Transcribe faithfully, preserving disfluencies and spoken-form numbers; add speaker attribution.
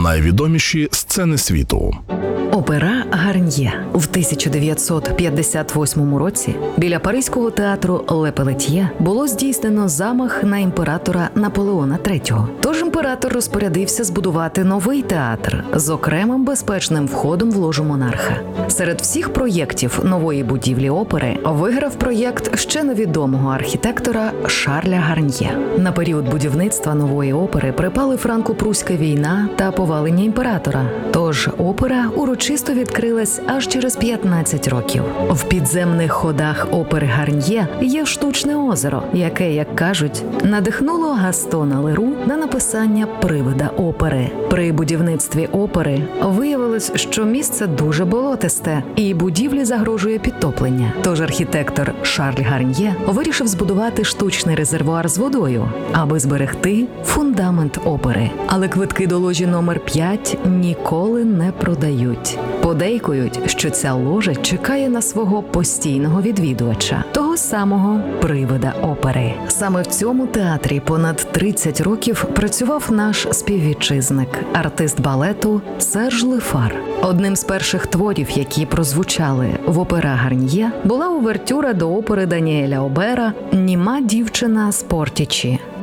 Speaker 1: найвідоміші сцени світу.
Speaker 2: Опера «Гарньє». В тисяча дев'ятсот п'ятдесят восьмому році біля Паризького театру Ле Пелет'є було здійснено замах на імператора Наполеона третього. Тож імператор розпорядився збудувати новий театр з окремим безпечним входом в ложу монарха. Серед всіх проєктів нової будівлі опери виграв проєкт ще невідомого архітектора Шарля Гарньє. На період будівництва нової опери припали франко-прусська війна та повалення імператора. Тож опера урочисто відкрилась аж через п'ятнадцять років. В підземних ходах опери Гарньє є штучне озеро, яке, як кажуть, надихнуло Гастона Леру на написання «Привида опери». При будівництві опери виявилось, що місце дуже болотисте і будівлі загрожує підтоплення. Тож архітектор Шарль Гарньє вирішив збудувати штучний резервуар з водою, аби зберегти фундамент опери. Але квитки до ложі номер п'ять ніколи не продають. Подейкують, що ця ложа чекає на свого постійного відвідувача, того самого привида опери. Саме в цьому театрі понад тридцять років працював наш співвітчизник, артист балету Серж Лефар. Одним з перших творів, які прозвучали в опера Гарньє, була увертюра до опери Даніеля Обера «Німа дівчина з Портічі».